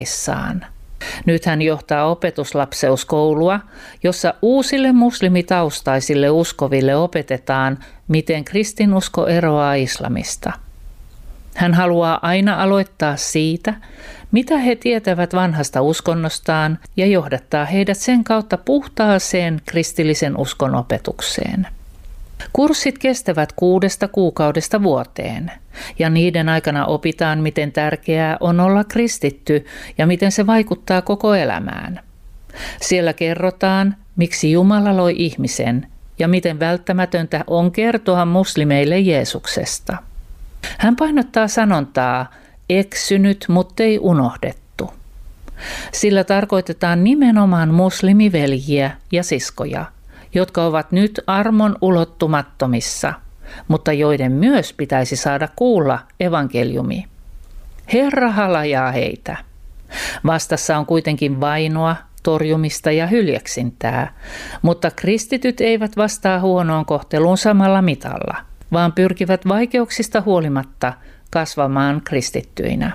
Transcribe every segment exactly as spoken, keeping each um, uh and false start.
issaan. Nyt hän johtaa opetuslapseuskoulua, jossa uusille muslimitaustaisille uskoville opetetaan, miten kristinusko eroaa islamista. Hän haluaa aina aloittaa siitä, mitä he tietävät vanhasta uskonnostaan ja johdattaa heidät sen kautta puhtaaseen kristillisen uskon opetukseen. Kurssit kestävät kuudesta kuukaudesta vuoteen, ja niiden aikana opitaan, miten tärkeää on olla kristitty ja miten se vaikuttaa koko elämään. Siellä kerrotaan, miksi Jumala loi ihmisen ja miten välttämätöntä on kertoa muslimeille Jeesuksesta. Hän painottaa sanontaa, eksynyt, muttei unohdettu. Sillä tarkoitetaan nimenomaan muslimiveljiä ja siskoja, jotka ovat nyt armon ulottumattomissa, mutta joiden myös pitäisi saada kuulla evankeliumi. Herra halajaa heitä. Vastassa on kuitenkin vainoa, torjumista ja hyljeksintää, mutta kristityt eivät vastaa huonoon kohteluun samalla mitalla, vaan pyrkivät vaikeuksista huolimatta kasvamaan kristittyinä.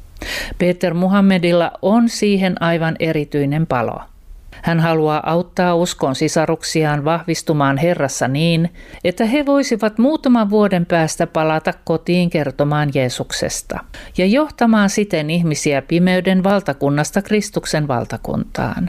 Peter Muhammedilla on siihen aivan erityinen palo. Hän haluaa auttaa uskon sisaruksiaan vahvistumaan Herrassa niin, että he voisivat muutaman vuoden päästä palata kotiin kertomaan Jeesuksesta ja johtamaan siten ihmisiä pimeyden valtakunnasta Kristuksen valtakuntaan.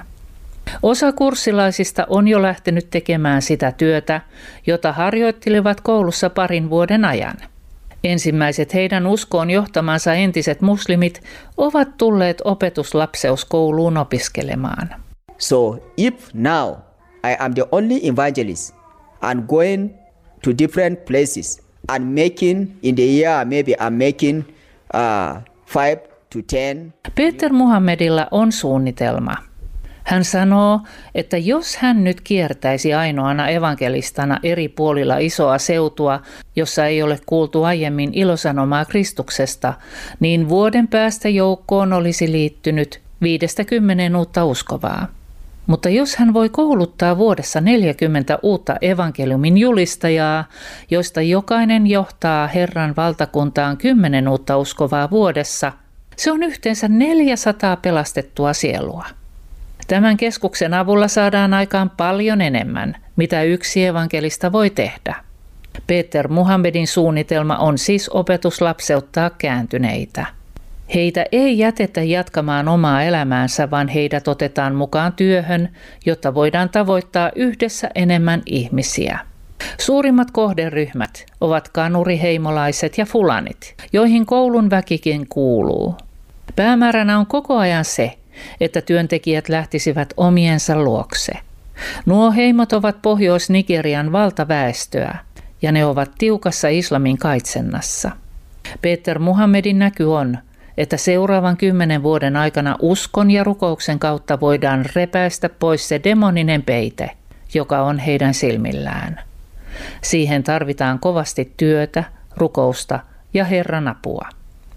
Osa kurssilaisista on jo lähtenyt tekemään sitä työtä, jota harjoittelivat koulussa parin vuoden ajan. Ensimmäiset heidän uskoon johtamansa entiset muslimit ovat tulleet opetuslapseuskouluun opiskelemaan. So if now I am the only evangelist and going to different places and making in the year maybe I'm making uh, five to ten. Peter Muhammedilla on suunnitelma. Hän sanoo, että jos hän nyt kiertäisi ainoana evankelistana eri puolilla isoa seutua, jossa ei ole kuultu aiemmin ilosanomaa Kristuksesta, niin vuoden päästä joukkoon olisi liittynyt viidestäkymmeneen uutta uskovaa. Mutta jos hän voi kouluttaa vuodessa neljäkymmentä uutta evankeliumin julistajaa, joista jokainen johtaa Herran valtakuntaan kymmenen uutta uskovaa vuodessa, se on yhteensä neljäsataa pelastettua sielua. Tämän keskuksen avulla saadaan aikaan paljon enemmän, mitä yksi evankelista voi tehdä. Peter Muhammedin suunnitelma on siis opetuslapseuttaa kääntyneitä. Heitä ei jätetä jatkamaan omaa elämäänsä, vaan heidät otetaan mukaan työhön, jotta voidaan tavoittaa yhdessä enemmän ihmisiä. Suurimmat kohderyhmät ovat kanuriheimolaiset ja fulanit, joihin koulun väkikin kuuluu. Päämääränä on koko ajan se, että työntekijät lähtisivät omiensa luokse. Nuo heimot ovat Pohjois-Nigerian valtaväestöä, ja ne ovat tiukassa islamin kaitsennassa. Peter Muhammedin näky on, että seuraavan kymmenen vuoden aikana uskon ja rukouksen kautta voidaan repäistä pois se demoninen peite, joka on heidän silmillään. Siihen tarvitaan kovasti työtä, rukousta ja Herran apua.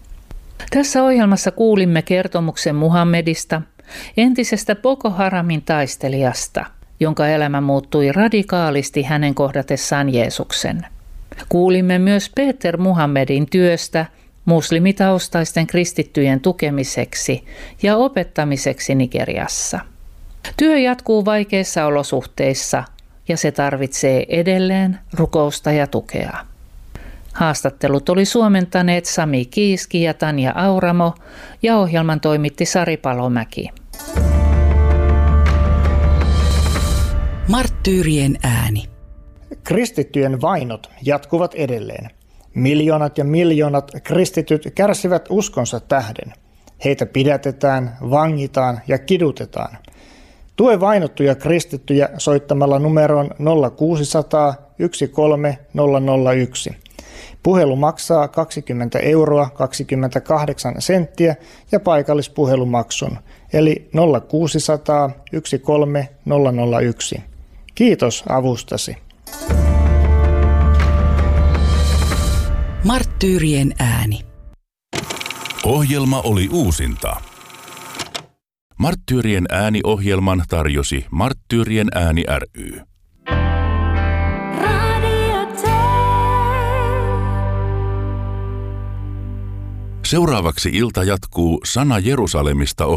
Tässä ohjelmassa kuulimme kertomuksen Muhammedista, entisestä Boko Haramin taistelijasta, jonka elämä muuttui radikaalisti hänen kohdatessaan Jeesuksen. Kuulimme myös Peter Muhammedin työstä muslimitaustaisten kristittyjen tukemiseksi ja opettamiseksi Nigeriassa. Työ jatkuu vaikeissa olosuhteissa ja se tarvitsee edelleen rukousta ja tukea. Haastattelut oli suomentaneet Sami Kiiski ja Tanja Auramo ja ohjelman toimitti Sari Palomäki. Marttyyrien ääni. Kristittyjen vainot jatkuvat edelleen. Miljoonat ja miljoonat kristityt kärsivät uskonsa tähden. Heitä pidätetään, vangitaan ja kidutetaan. Tue vainottuja kristittyjä soittamalla numeroon nolla kuusisataa yksi kolme nolla nolla yksi. Puhelu maksaa kaksikymmentä euroa kaksikymmentäkahdeksan senttiä ja paikallispuhelumaksun, eli nolla kuusisataa yksi kolme nolla nolla yksi. Kiitos avustasi. Marttyyrien ääni. Ohjelma oli uusinta. Marttyyrien ääni-ohjelman tarjosi Marttyyrien ääni ry. Seuraavaksi ilta jatkuu Sana Jerusalemista